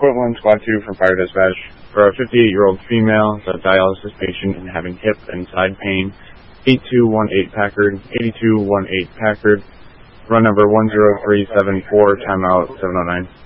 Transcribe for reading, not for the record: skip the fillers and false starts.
Report 1, Squad 2 from Fire Dispatch. For a 58-year-old female, the dialysis patient and having hip and side pain, 8218 Packard, 8218 Packard, run number 10374, timeout 709.